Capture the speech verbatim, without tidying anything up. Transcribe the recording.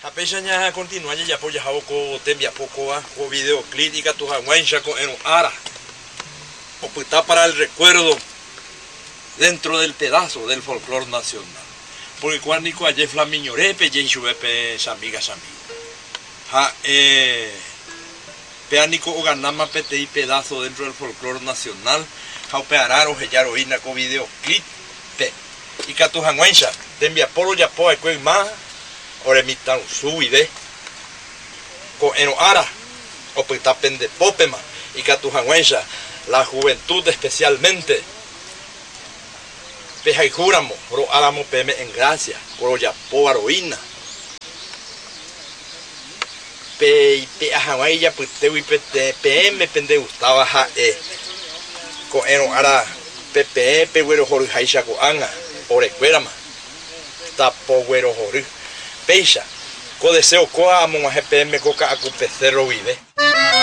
Apechaña continúa ya por ya ko tembia poco a o videoclip y tu hawancha con en ara. O pues está para el recuerdo dentro del pedazo del folclore nacional. Porque cuando nico ayer flamiñorepe y chubepe amigas amigos. Ha eh peanico o ganama pete y pedazo dentro del folclore nacional. Ha operar o gellar oína con videoclip. Y que tu hawancha tembia polo ya po e más. Ora mitad subide con en ara o pues tapen de popema y que tu hawancha la juventud especialmente peja y juramos ro alamo peme en gracia ro ya po aroína pe y pe hawancha pues te wi pe pm pende gustaba ja e con en ara ppe pe güero jori haisha ko anga ore cuerama tapo güero jori Peisha, co deseo coa amo a G P M coca a cu pecero vive.